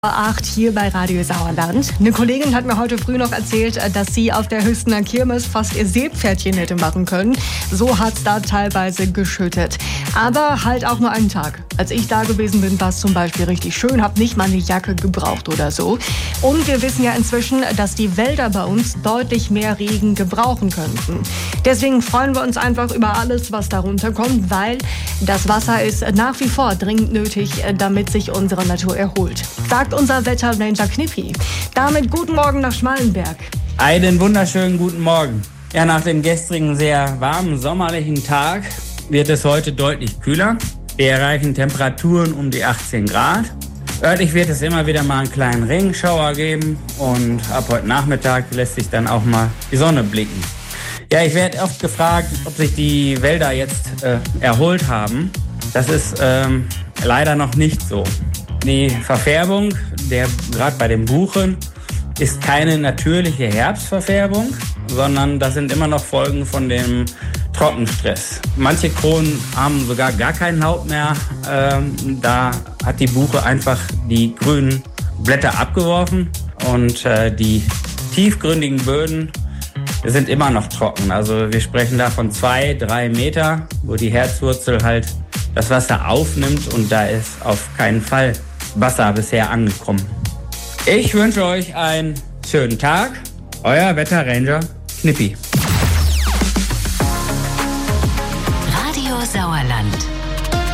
8 hier bei Radio Sauerland. Eine Kollegin hat mir heute früh noch erzählt, dass sie auf der Hüstener Kirmes fast ihr Seepferdchen hätte machen können. So hat's da teilweise geschüttet. Aber halt auch nur einen Tag. Als ich da gewesen bin, war es zum Beispiel richtig schön, hab nicht mal eine Jacke gebraucht oder so. Und wir wissen ja inzwischen, dass die Wälder bei uns deutlich mehr Regen gebrauchen könnten. Deswegen freuen wir uns einfach über alles, was darunter kommt, weil das Wasser ist nach wie vor dringend nötig, damit sich unsere Natur erholt. Sagt unser Wetterranger Knippi. Damit guten Morgen nach Schmallenberg. Einen wunderschönen guten Morgen. Ja, nach dem gestrigen sehr warmen sommerlichen Tag wird es heute deutlich kühler. Wir erreichen Temperaturen um die 18 Grad. Örtlich wird es immer wieder mal einen kleinen Regenschauer geben und ab heute Nachmittag lässt sich dann auch mal die Sonne blicken. Ja, ich werde oft gefragt, ob sich die Wälder jetzt erholt haben. Das ist leider noch nicht so. Die Verfärbung, gerade bei den Buchen, ist keine natürliche Herbstverfärbung, sondern das sind immer noch Folgen von dem Trockenstress. Manche Kronen haben sogar gar kein Laub mehr. Da hat die Buche einfach die grünen Blätter abgeworfen und die tiefgründigen Böden sind immer noch trocken. Also wir sprechen da von 2-3 Meter, wo die Herzwurzel halt das Wasser aufnimmt und da ist auf keinen Fall Wasser bisher angekommen. Ich wünsche euch einen schönen Tag. Euer Wetterranger Knippi. Radio Sauerland.